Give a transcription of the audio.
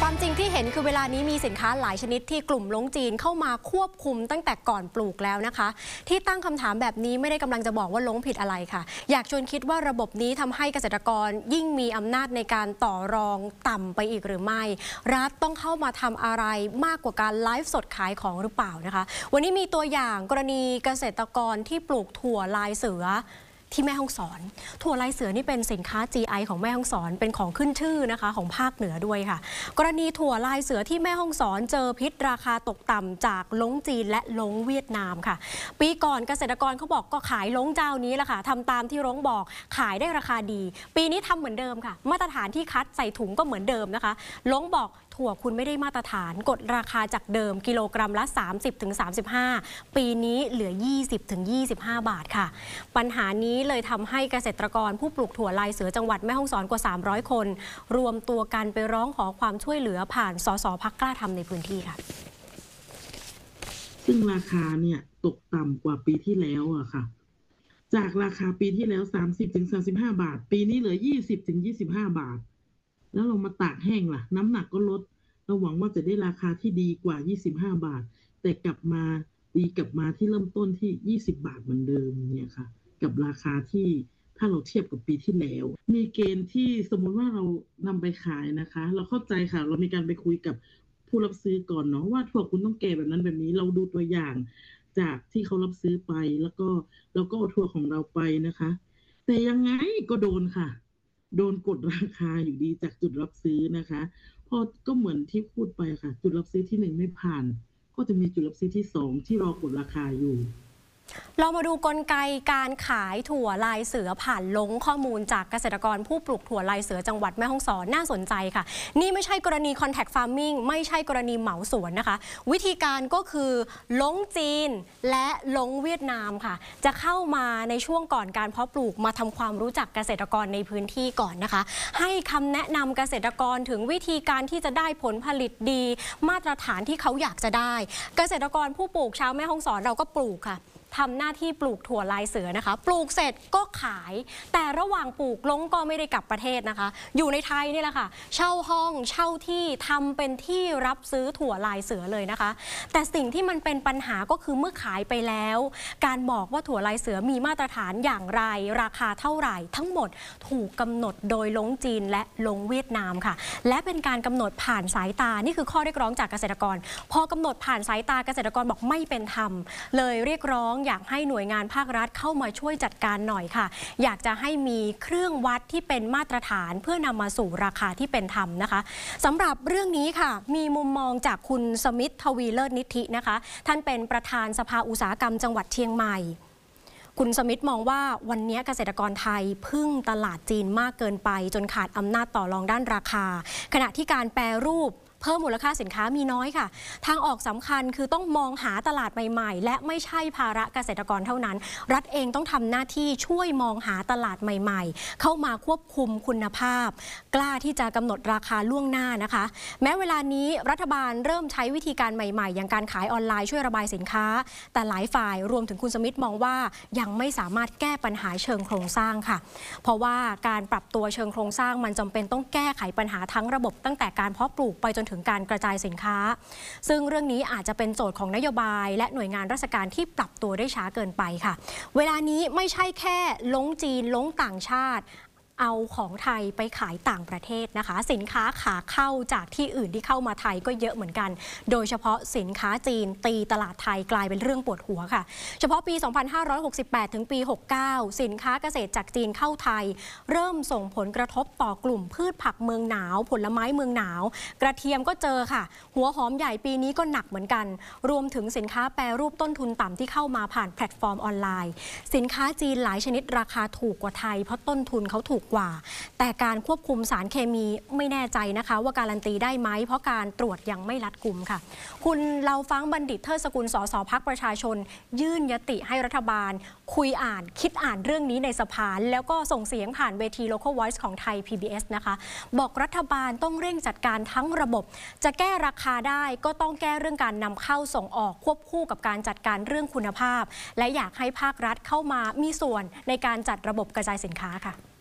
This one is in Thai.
ความจริงที่เห็นคือเวลานี้มีสินค้าหลายชนิดที่กลุ่มล้งจีนเข้ามาควบคุมตั้งแต่ก่อนปลูกแล้วนะคะที่ตั้งคำถามแบบนี้ไม่ได้กำลังจะบอกว่าล้งผิดอะไรค่ะอยากชวนคิดว่าระบบนี้ทำให้เกษตรกรยิ่งมีอำนาจในการต่อรองต่ำไปอีกหรือไม่รัฐต้องเข้ามาทำอะไรมากกว่าการไลฟ์สดขายของหรือเปล่านะคะวันนี้มีตัวอย่างกรณีเกษตรกรที่ปลูกถั่วลายเสือที่แม่ฮ่องสอนถั่วลายเสือนี่เป็นสินค้า GI ของแม่ฮ่องสอนเป็นของขึ้นชื่อนะคะของภาคเหนือด้วยค่ะกรณีถั่วลายเสือที่แม่ฮ่องสอนเจอพิษราคาตกต่ำจากล้งจีนและล้งเวียดนามค่ะปีก่อนเกษตรกรเขาบอกก็ขายล้งเจ้านี้แหละค่ะทำตามที่ล้งบอกขายได้ราคาดีปีนี้ทำเหมือนเดิมค่ะมาตรฐานที่คัดใส่ถุงก็เหมือนเดิมนะคะล้งบอกถั่วคุณไม่ได้มาตรฐานกดราคาจากเดิมกิโลกรัมละ 30-35 ปีนี้เหลือ 20-25 บาทค่ะปัญหานี้เลยทำให้เกษตรกรผู้ปลูกถั่วลายเสือจังหวัดแม่ฮ่องสอนกว่า300คนรวมตัวกันไปร้องขอความช่วยเหลือผ่านสสพรรคกล้าทำในพื้นที่ค่ะซึ่งราคาเนี่ยตกต่ำกว่าปีที่แล้วอะค่ะจากราคาปีที่แล้ว 30-35 บาทปีนี้เหลือ 20-25 บาทแล้วเรามาตากแห้งล่ะน้ำหนักก็ลดเราหวังว่าจะได้ราคาที่ดีกว่า25 บาทแต่กลับมาที่เริ่มต้นที่20 บาทเหมือนเดิมเนี่ยค่ะกับราคาที่ถ้าเราเทียบกับปีที่แล้วมีเกณฑ์ที่สมมุติว่าเรานำไปขายนะคะเราเข้าใจค่ะเรามีการไปคุยกับผู้รับซื้อก่อนเนาะว่าถั่วคุณต้องแก่แบบนั้นแบบนี้เราดูตัวอย่างจากที่เขารับซื้อไปแล้วก็เอาถั่วของเราไปนะคะแต่ยังไงก็โดนค่ะโดนกดราคาอยู่ดีจากจุดรับซื้อนะคะพอก็เหมือนที่พูดไปค่ะจุดรับซื้อที่1ไม่ผ่านก็จะมีจุดรับซื้อที่2ที่รอกดราคาอยู่เรามาดูกลไกการขายถั่วลายเสือผ่านล้งข้อมูลจากเกษตรกรผู้ปลูกถั่วลายเสือจังหวัดแม่ฮ่องสอนน่าสนใจค่ะนี่ไม่ใช่กรณี contact farming ไม่ใช่กรณีเหมาสวนนะคะวิธีการก็คือล้งจีนและล้งเวียดนามค่ะจะเข้ามาในช่วงก่อนการเพาะปลูกมาทำความรู้จักเกษตรกรในพื้นที่ก่อนนะคะให้คำแนะนำเกษตรกรถึงวิธีการที่จะได้ผลผลิตดีมาตรฐานที่เขาอยากจะได้เกษตรกรผู้ปลูกชาวแม่ฮ่องสอนเราก็ปลูกค่ะทำหน้าที่ปลูกถั่วลายเสือนะคะปลูกเสร็จก็ขายแต่ระหว่างปลูกล้งก็ไม่ได้กลับประเทศนะคะอยู่ในไทยนี่แหละค่ะเช่าห้องเช่าที่ทำเป็นที่รับซื้อถั่วลายเสือเลยนะคะแต่สิ่งที่มันเป็นปัญหาก็คือเมื่อขายไปแล้วการบอกว่าถั่วลายเสือมีมาตรฐานอย่างไรราคาเท่าไหร่ทั้งหมดถูกกำหนดโดยล้งจีนและล้งเวียดนามค่ะและเป็นการกำหนดผ่านสายตานี่คือข้อเรียกร้องจากเกษตรกรพอกำหนดผ่านสายตาเกษตรกรบอกไม่เป็นธรรมเลยเรียกร้องอยากให้หน่วยงานภาครัฐเข้ามาช่วยจัดการหน่อยค่ะอยากจะให้มีเครื่องวัดที่เป็นมาตรฐานเพื่อนำมาสู่ราคาที่เป็นธรรมนะคะสำหรับเรื่องนี้ค่ะมีมุมมองจากคุณสมิทธทวีเลิศนิธินะคะท่านเป็นประธานสภาอุตสาหกรรมจังหวัดเชียงใหม่คุณสมิทธมองว่าวันนี้เกษตรกรไทยพึ่งตลาดจีนมากเกินไปจนขาดอำนาจต่อรองด้านราคาขณะที่การแปรรูปเพิ่มมูลค่าสินค้ามีน้อยค่ะทางออกสำคัญคือต้องมองหาตลาดใหม่ๆและไม่ใช่ภาระเกษตรกรเท่านั้นรัฐเองต้องทำหน้าที่ช่วยมองหาตลาดใหม่ๆเข้ามาควบคุมคุณภาพกล้าที่จะกำหนดราคาล่วงหน้านะคะแม้เวลานี้รัฐบาลเริ่มใช้วิธีการใหม่ๆอย่างการขายออนไลน์ช่วยระบายสินค้าแต่หลายฝ่ายรวมถึงคุณสมิทธมองว่ายังไม่สามารถแก้ปัญหาเชิงโครงสร้างค่ะเพราะว่าการปรับตัวเชิงโครงสร้างมันจำเป็นต้องแก้ไขปัญหาทั้งระบบตั้งแต่การเพาะปลูกไปจนถึงการกระจายสินค้าซึ่งเรื่องนี้อาจจะเป็นโจทย์ของนโยบายและหน่วยงานราชการที่ปรับตัวได้ช้าเกินไปค่ะเวลานี้ไม่ใช่แค่ล้งจีนล้งต่างชาติเอาของไทยไปขายต่างประเทศนะคะสินค้าขาเข้าจากที่อื่นที่เข้ามาไทยก็เยอะเหมือนกันโดยเฉพาะสินค้าจีนตีตลาดไทยกลายเป็นเรื่องปวดหัวค่ะเฉพาะปี 2568 ถึงปี 69 สินค้าเกษตรจากจีนเข้าไทยเริ่มส่งผลกระทบต่อกลุ่มพืชผักเมืองหนาวผลไม้เมืองหนาวกระเทียมก็เจอค่ะหัวหอมใหญ่ปีนี้ก็หนักเหมือนกันรวมถึงสินค้าแปรรูปต้นทุนต่ำที่เข้ามาผ่านแพลตฟอร์มออนไลน์สินค้าจีนหลายชนิดราคาถูกกว่าไทยเพราะต้นทุนเขาถูกกว่าแต่การควบคุมสารเคมีไม่แน่ใจนะคะว่าการันตีได้ไหมเพราะการตรวจยังไม่รัดกุมค่ะคุณเราฟังบัณฑิตเทิดสกุลสสพรรคประชาชนยื่นยติให้รัฐบาลคุยคิดอ่านเรื่องนี้ในสภาแล้วก็ส่งเสียงผ่านเวที Local Voice ของไทย PBS นะคะบอกรัฐบาลต้องเร่งจัดการทั้งระบบจะแก้ราคาได้ก็ต้องแก้เรื่องการนำเข้าส่งออกควบคู่กับการจัดการเรื่องคุณภาพและอยากให้ภาครัฐเข้ามามีส่วนในการจัดระบบกระจายสินค้าค่ะ